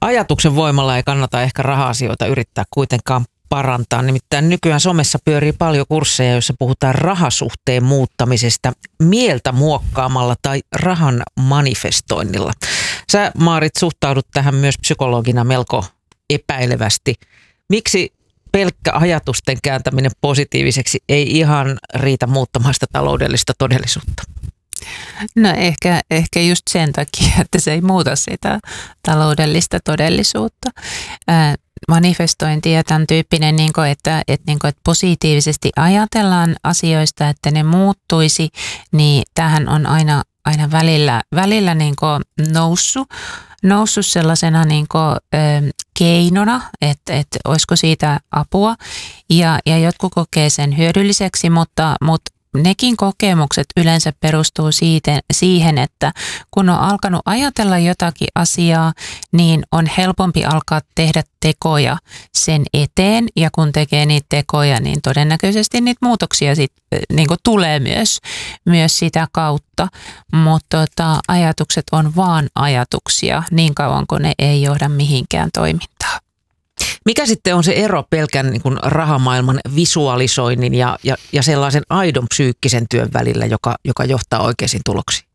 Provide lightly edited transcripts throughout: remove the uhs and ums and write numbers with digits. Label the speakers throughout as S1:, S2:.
S1: ajatuksen voimalla ei kannata ehkä raha-asioita yrittää kuitenkaan parantaa. Nimittäin nykyään somessa pyörii paljon kursseja, joissa puhutaan rahasuhteen muuttamisesta mieltä muokkaamalla tai rahan manifestoinnilla. Sä, Maarit, suhtaudut tähän myös psykologina melko epäilevästi. Miksi pelkkä ajatusten kääntäminen positiiviseksi ei ihan riitä muuttamaan sitä taloudellista todellisuutta?
S2: No ehkä just sen takia, että se ei muuta sitä taloudellista todellisuutta. Manifestointi ja tämän tyyppinen, että positiivisesti ajatellaan asioista, että ne muuttuisi, niin tämähän on aina välillä noussut sellaisena keinona, että olisiko siitä apua. Ja jotkut kokee sen hyödylliseksi, mutta nekin kokemukset yleensä perustuu siihen, että kun on alkanut ajatella jotakin asiaa, niin on helpompi alkaa tehdä tekoja sen eteen. Ja kun tekee niitä tekoja, niin todennäköisesti niitä muutoksia tulee myös sitä kautta. Mutta ajatukset on vaan ajatuksia niin kauan, kun ne ei johda mihinkään toimintaan.
S1: Mikä sitten on se ero pelkän rahamaailman visualisoinnin ja sellaisen aidon psyykkisen työn välillä, joka johtaa oikeisiin tuloksiin?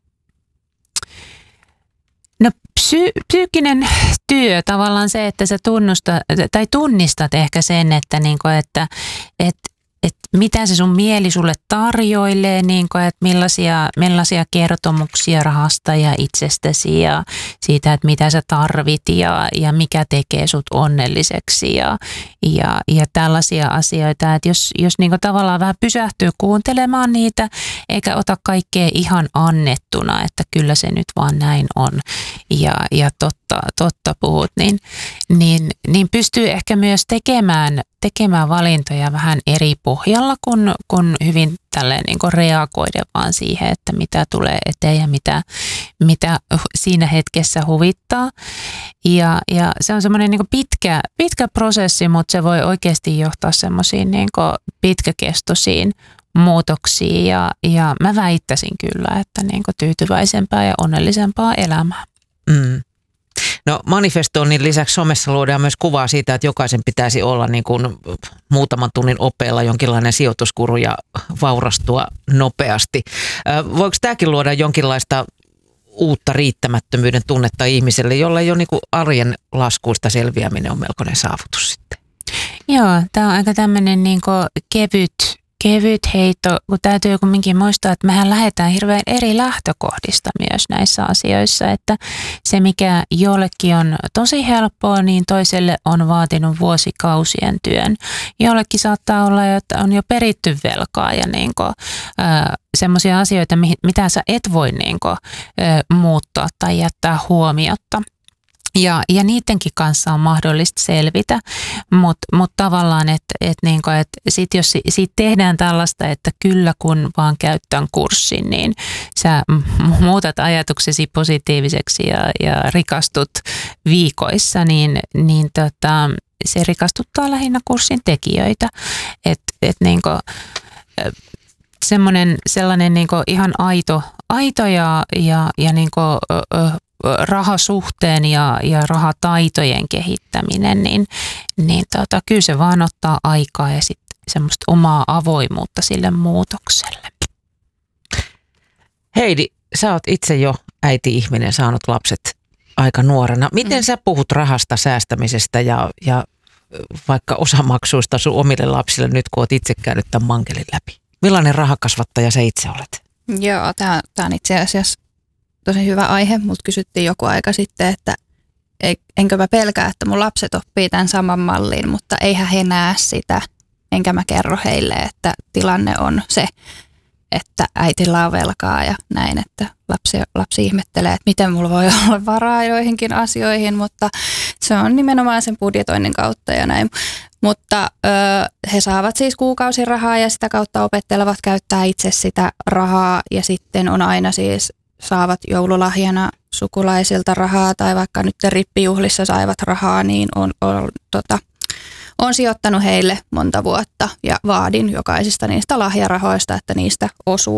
S2: No psyykkinen työ, tavallaan se, että sä tunnistat ehkä sen, että mitä se sun mieli sulle tarjoilee, että millaisia kertomuksia rahasta ja itsestäsi ja siitä, että mitä sä tarvit ja mikä tekee sut onnelliseksi ja tällaisia asioita. Että jos tavallaan vähän pysähtyy kuuntelemaan niitä eikä ota kaikkea ihan annettuna, että kyllä se nyt vaan näin on ja totta puhut, niin pystyy ehkä myös tekemään valintoja vähän eri pohjalla, kun hyvin tälleen reagoida vaan siihen, että mitä tulee eteen ja mitä siinä hetkessä huvittaa. Ja se on semmoinen pitkä prosessi, mutta se voi oikeasti johtaa semmoisiin pitkäkestoisiin muutoksiin ja mä väittäisin kyllä, että tyytyväisempää ja onnellisempaa elämää.
S1: Mm. No manifestoinnin lisäksi somessa luodaan myös kuvaa siitä, että jokaisen pitäisi olla muutaman tunnin opeilla jonkinlainen sijoituskuru ja vaurastua nopeasti. Voiko tämäkin luoda jonkinlaista uutta riittämättömyyden tunnetta ihmiselle, jolla jo arjen laskuista selviäminen on melkoinen saavutus sitten?
S2: Joo, tämä on aika tämmöinen kevyt heitto, kun täytyy kumminkin muistaa, että mehän lähdetään hirveän eri lähtökohdista myös näissä asioissa, että se mikä jollekin on tosi helppoa, niin toiselle on vaatinut vuosikausien työn. Jollekin saattaa olla, että on jo peritty velkaa ja semmoisia asioita, mitä sä et voi muuttaa tai jättää huomiotta. Ja niidenkin kanssa on mahdollista selvitä, mutta tavallaan, että sit jos siitä tehdään tällaista, että kyllä kun vaan käyt tämän kurssin, niin sä muutat ajatuksesi positiiviseksi ja rikastut viikoissa, niin se rikastuttaa lähinnä kurssin tekijöitä. Sellainen ihan aito ja rahasuhteen ja rahataitojen kehittäminen, niin kyllä se vaan ottaa aikaa ja sitten semmoista omaa avoimuutta sille muutokselle.
S1: Heidi, sä oot itse jo äiti-ihminen, saanut lapset aika nuorena. Miten sä puhut rahasta, säästämisestä ja vaikka osamaksuista sun omille lapsille nyt, kun oot itse käynyt tämän mankelin läpi? Millainen rahakasvattaja sä itse olet?
S3: Joo, tämä on itse asiassa tosi hyvä aihe. Multa kysyttiin joku aika sitten, että enkö mä pelkää, että mun lapset oppii tämän saman mallin, mutta eihän he näe sitä. Enkä mä kerro heille, että tilanne on se, että äitillä on velkaa ja näin, että lapsi ihmettelee, että miten mulla voi olla varaa joihinkin asioihin, mutta se on nimenomaan sen budjetoinnin kautta ja näin. Mutta he saavat siis kuukausirahaa ja sitä kautta opettelevat käyttää itse sitä rahaa ja sitten on aina siis saavat joululahjana sukulaisilta rahaa tai vaikka nyt rippijuhlissa saivat rahaa, niin on sijoittanut heille monta vuotta ja vaadin jokaisesta niistä lahjarahoista, että niistä osuus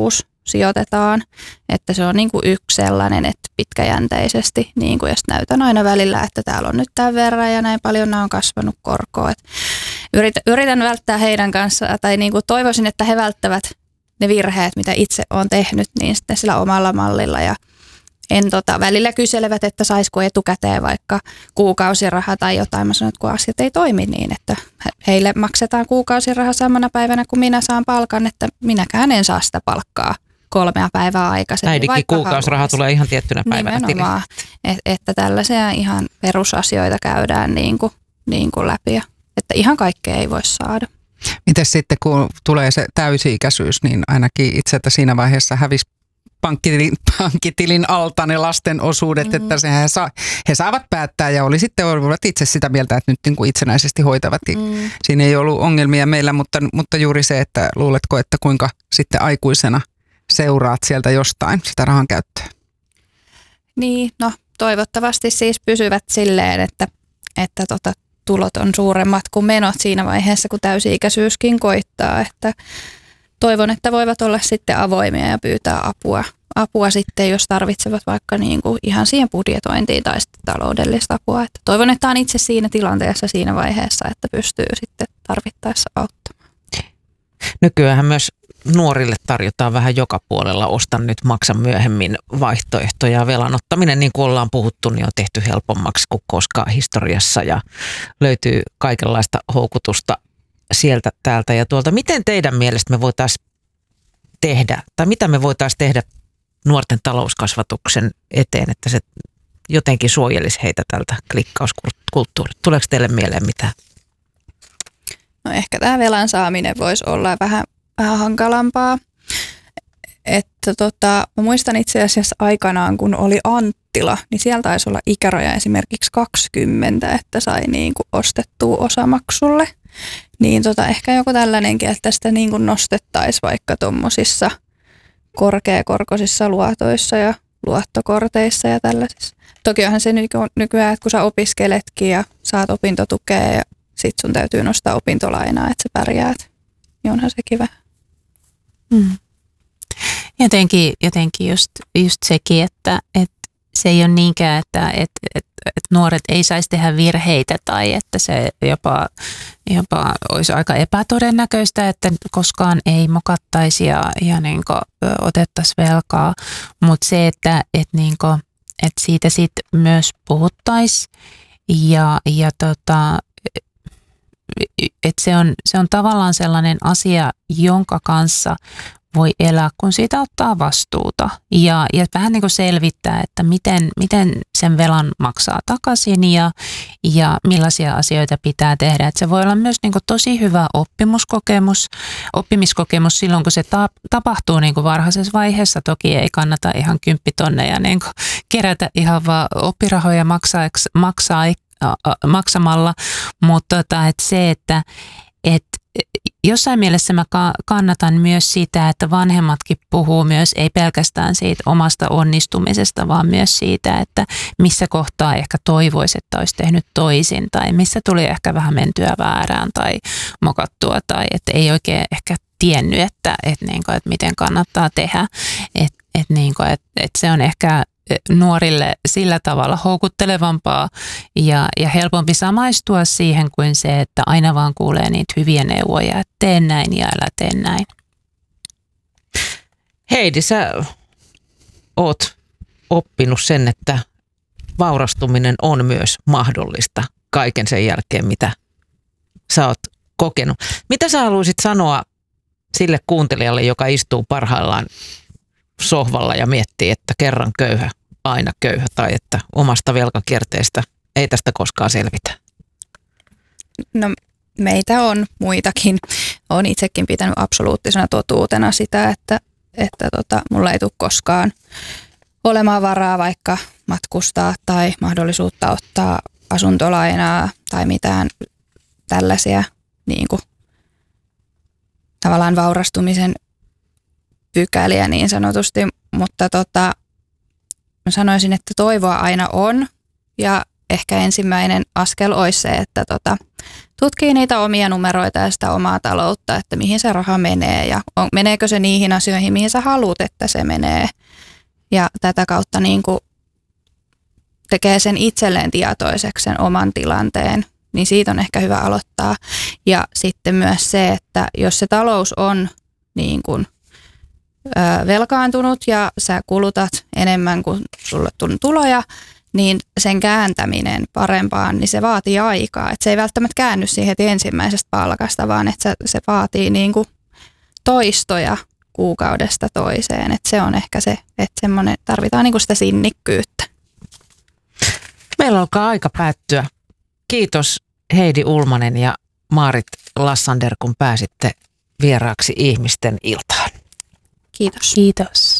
S3: sijoitetaan. Että se on niin kuin yksi sellainen, että pitkäjänteisesti, niin kuin jos näytän aina välillä, että täällä on nyt tämän verran ja näin paljon nämä on kasvanut korkoa. Yritän välttää heidän kanssaan, tai niin kuin toivoisin, että he välttävät ne virheet, mitä itse olen tehnyt, niin sitten sillä omalla mallilla. Ja välillä kyselevät, että saisiko etukäteen vaikka kuukausiraha tai jotain. Mä sanon, että kun asiat ei toimi niin, että heille maksetaan kuukausiraha samana päivänä, kun minä saan palkan, että minäkään en saa sitä palkkaa 3 päivää aikaisemmin.
S1: Äidinkin kuukausiraha tulee ihan tiettynä päivänä
S3: nimenomaan, että tällaisia ihan perusasioita käydään niin kuin läpi, että ihan kaikkea ei voi saada.
S4: Miten sitten, kun tulee se täysi-ikäisyys, niin ainakin itseltä siinä vaiheessa hävisi pankkitilin alta ne lasten osuudet, että he saavat päättää ja olivat itse sitä mieltä, että nyt niin kuin itsenäisesti hoitavat. Siinä ei ollut ongelmia meillä, mutta juuri se, että luuletko, että kuinka sitten aikuisena seuraat sieltä jostain sitä rahan käyttöä? Niin, no toivottavasti siis pysyvät silleen, että tulot on suuremmat kuin menot siinä vaiheessa, kun täysi-ikäisyyskin koittaa, että toivon, että voivat olla sitten avoimia ja pyytää apua sitten, jos tarvitsevat vaikka niin kuin ihan siihen budjetointiin tai sitten taloudellista apua. Että toivon, että on itse siinä tilanteessa siinä vaiheessa, että pystyy sitten tarvittaessa auttamaan.
S1: Nykyään myös nuorille tarjotaan vähän joka puolella ostan nyt, maksa myöhemmin vaihtoehtoja. Velan ottaminen, niin kuin ollaan puhuttu, niin on tehty helpommaksi kuin koskaan historiassa ja löytyy kaikenlaista houkutusta sieltä, täältä ja tuolta. Miten teidän mielestä me voitaisiin tehdä, tai mitä me voitaisiin tehdä nuorten talouskasvatuksen eteen, että se jotenkin suojelisi heitä tältä klikkauskulttuurilta? Tuleeko teille mieleen mitään?
S3: No ehkä tämä velan saaminen voisi olla vähän hankalampaa. Että mä muistan itse asiassa aikanaan, kun oli Anttila, niin siellä taisi olla ikäraja esimerkiksi 20, että sai niin kuin ostettua osamaksulle. Niin ehkä joku tällainenkin, että sitä niin kuin nostettaisiin vaikka tuommoisissa korkeakorkoisissa luotoissa ja luottokorteissa ja tällaisissa. Toki onhan se nykyään, että kun sä opiskeletkin ja saat opintotukea ja sit sun täytyy nostaa opintolainaa, että sä pärjäät, niin onhan sekin vähän.
S2: Jotenkin just sekin, että se ei ole niinkään, että nuoret ei saisi tehdä virheitä tai että se jopa olisi aika epätodennäköistä, että koskaan ei mokattaisi ja niin otettaisi velkaa, mutta se, että siitä sitten myös puhuttaisiin ja että se on tavallaan sellainen asia, jonka kanssa voi elää, kun siitä ottaa vastuuta ja vähän niin kuin selvittää, että miten sen velan maksaa takaisin ja millaisia asioita pitää tehdä. Että se voi olla myös niin kuin tosi hyvä oppimiskokemus silloin, kun se tapahtuu niin kuin varhaisessa vaiheessa. Toki ei kannata ihan 10 tonneja niin kuin kerätä ihan vaan oppirahoja maksamalla, mutta että se, että jossain mielessä mä kannatan myös sitä, että vanhemmatkin puhuu myös ei pelkästään siitä omasta onnistumisesta, vaan myös siitä, että missä kohtaa ehkä toivoisi, että olisi tehnyt toisin tai missä tuli ehkä vähän mentyä väärään tai mokattua tai että ei oikein ehkä tiennyt, että miten kannattaa tehdä. Että se on ehkä nuorille sillä tavalla houkuttelevampaa ja helpompi samaistua siihen kuin se, että aina vaan kuulee niitä hyviä neuvoja, että tee näin ja älä tee näin.
S1: Heidi, sä oot oppinut sen, että vaurastuminen on myös mahdollista kaiken sen jälkeen, mitä sä oot kokenut. Mitä sä haluaisit sanoa sille kuuntelijalle, joka istuu parhaillaan sohvalla ja miettii, että kerran köyhä, aina köyhä, tai että omasta velkakierteestä ei tästä koskaan selvitä?
S3: No meitä on muitakin. Olen itsekin pitänyt absoluuttisena totuutena sitä, että mulla ei tule koskaan olemaan varaa vaikka matkustaa tai mahdollisuutta ottaa asuntolainaa tai mitään tällaisia niin kuin, tavallaan vaurastumisen pykäliä niin sanotusti, mutta mä sanoisin, että toivoa aina on ja ehkä ensimmäinen askel olisi se, että tutkii niitä omia numeroita ja sitä omaa taloutta, että mihin se raha menee ja meneekö se niihin asioihin, mihin sä haluat, että se menee. Ja tätä kautta niin kuin tekee sen itselleen tietoiseksi sen oman tilanteen, niin siitä on ehkä hyvä aloittaa. Ja sitten myös se, että jos se talous on niin kuin velkaantunut ja sä kulutat enemmän kuin sulle on tuloja, niin sen kääntäminen parempaan, niin se vaatii aikaa. Et se ei välttämättä käänny siihen heti ensimmäisestä palkasta, vaan että se vaatii niin kuin toistoja kuukaudesta toiseen. Et se on ehkä se, että tarvitaan niin kuin sitä sinnikkyyttä.
S1: Meillä alkaa aika päättyä. Kiitos Heidi Ulmanen ja Maarit Lassander, kun pääsitte vieraaksi Ihmisten iltaan.
S3: Kiitos.
S2: Kiitos.